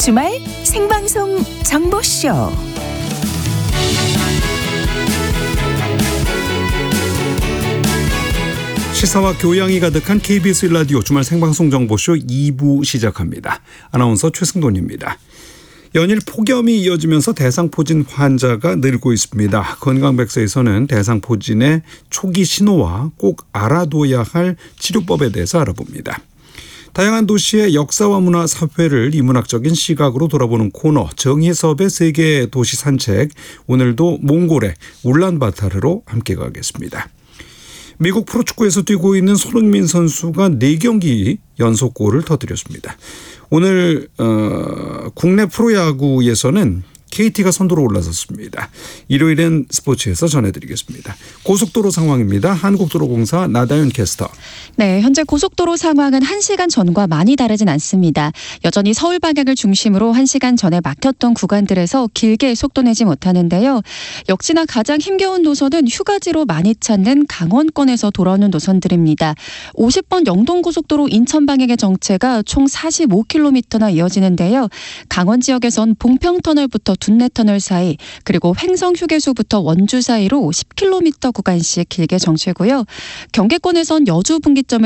주말 생방송 정보쇼. 시사와 교양이 가득한 KBS 라디오 주말 생방송 정보쇼 2부 시작합니다. 아나운서 최승돈입니다. 연일 폭염이 이어지면서 대상포진 환자가 늘고 있습니다. 건강백서에서는 대상포진의 초기 신호와 꼭 알아둬야 할 치료법에 대해서 알아봅니다. 다양한 도시의 역사와 문화, 사회를 인문학적인 시각으로 돌아보는 코너 정희섭의 세계 도시 산책, 오늘도 몽골의 울란바타르로 함께 가겠습니다. 미국 프로축구에서 뛰고 있는 손흥민 선수가 4경기 연속골을 터뜨렸습니다. 오늘 국내 프로야구에서는 KT가 선두로 올라섰습니다. 일요일엔 스포츠에서 전해드리겠습니다. 고속도로 상황입니다. 한국도로공사 나다윤 캐스터. 네, 현재 고속도로 상황은 1시간 전과 많이 다르진 않습니다. 여전히 서울 방향을 중심으로 1시간 전에 막혔던 구간들에서 길게 속도 내지 못하는데요. 역시나 가장 힘겨운 노선은 휴가지로 많이 찾는 강원권에서 돌아오는 노선들입니다. 50번 영동고속도로 인천 방향의 정체가 총 45km나 이어지는데요. 강원 지역에선 봉평터널부터 둔내터널 사이, 그리고 횡성휴게소부터 원주 사이로 10km 구간씩 길게 정체고요. 경계권에선 여주 분기점